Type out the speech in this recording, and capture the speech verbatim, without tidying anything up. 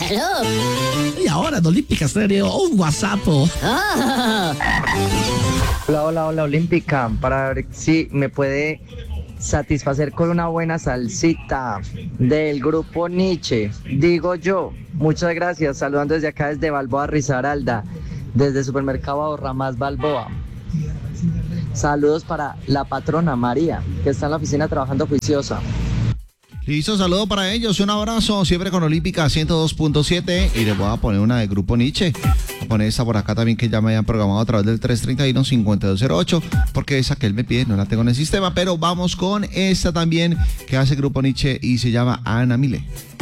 Hello. Y ahora en Olímpica Estéreo, un WhatsApp. Oh. Hola, hola, hola, Olímpica. Para ver si me puede satisfacer con una buena salsita del grupo Nietzsche. Digo yo. Muchas gracias. Saludando desde acá, desde Balboa, Risaralda. Desde Supermercado Ahorra Más Balboa. Saludos para la patrona María, que está en la oficina trabajando juiciosa. Listo, saludo para ellos, un abrazo, siempre con Olímpica ciento dos punto siete, y les voy a poner una de Grupo Nietzsche. Voy a poner esta por acá también, que ya me hayan programado a través del tres treinta y uno, cincuenta y dos cero ocho, porque esa que él me pide no la tengo en el sistema, pero vamos con esta también que hace Grupo Nietzsche y se llama Ana Milé.